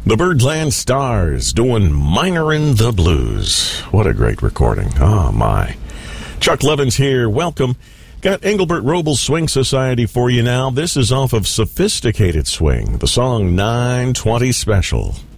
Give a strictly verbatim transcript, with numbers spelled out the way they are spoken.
The Birdland Stars doing Minorin' the Blues. What a great recording. Oh, my. Chuck Levins here. Welcome. Got Engelbert Robles Swing Society for you now. This is off of Sophisticated Swing, the song nine twenty Special.